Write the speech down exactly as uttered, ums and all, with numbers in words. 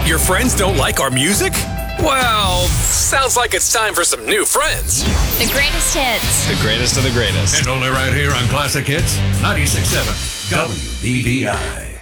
Your friends don't like our music? Well, sounds like it's time for some new friends. The greatest hits. The greatest of the greatest. And only right here on Classic Hits ninety-six point seven W B B I.